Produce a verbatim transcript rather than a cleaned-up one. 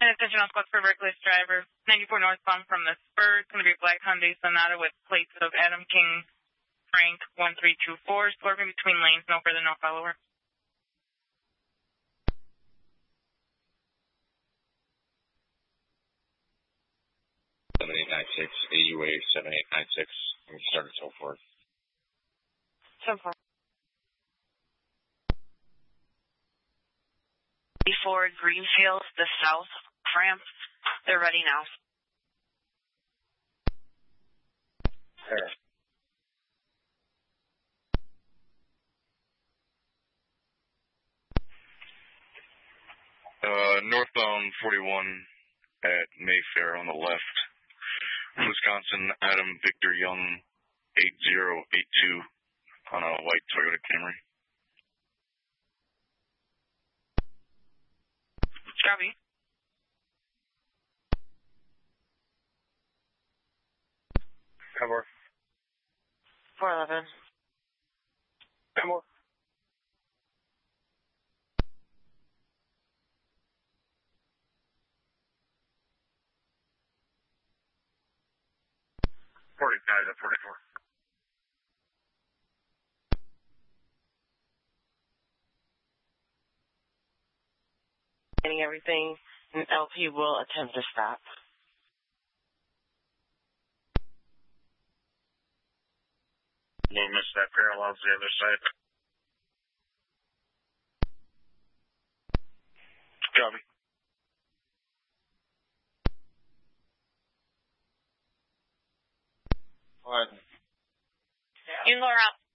attention on squad for reckless driver. ninety-four northbound from the spur. It's going to be a black Hyundai Sonata with plates of Adam King Frank one three two four. Swerving between lanes. No further, no follower. seven eight nine six, A U A seven eight nine six. We started so forth. So far. Before Greenfield, the south ramp. They're ready now. Sure. Uh, northbound forty-one at Mayfair on the left. Wisconsin, Adam Victor Young, eight zero eight two on a white Toyota Camry. Copy. Cover. four eleven. Cover. forty-five to forty-four. Getting everything, and L P will attempt to stop. We'll miss that parallel to the other side. Copy. What? You can go around.